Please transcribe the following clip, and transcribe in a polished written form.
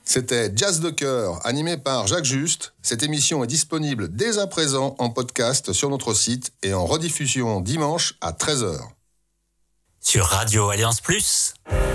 C'était Jazz de cœur, animé par Jacques Juste. Cette émission est disponible dès à présent en podcast sur notre site et en rediffusion dimanche à 13h. Sur Radio Alliance Plus.